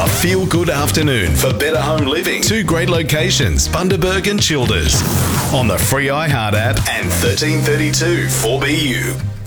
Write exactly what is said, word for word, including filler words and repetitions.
A feel-good afternoon for better home living. Two great locations, Bundaberg and Childers. On the free iHeart app and thirteen thirty-two four B U.